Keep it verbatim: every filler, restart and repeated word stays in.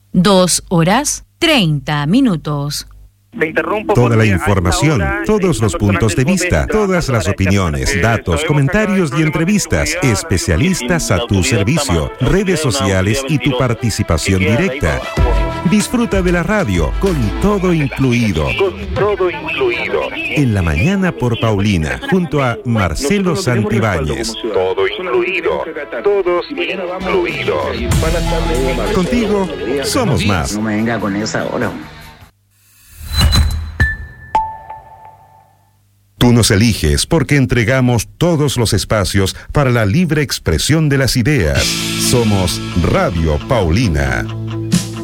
Dos horas, treinta minutos. Te interrumpo. Toda la porque a información, esta hora, todos eh, los la puntos de persona vista, del todas Poder las de opiniones, eh, datos, sabemos comentarios que hay y entrevistas problemas de especialistas a tu seguridad, servicio, seguridad, redes una sociales y tu mentirosa participación que queda ahí directa. para abajo. Disfruta de la radio con todo incluido. Con todo incluido. En la mañana por Paulina, junto a Marcelo Santibáñez. Todo incluido. Todos incluidos. Contigo somos más. No me venga con esa hora. Tú nos eliges porque entregamos todos los espacios para la libre expresión de las ideas. Somos Radio Paulina.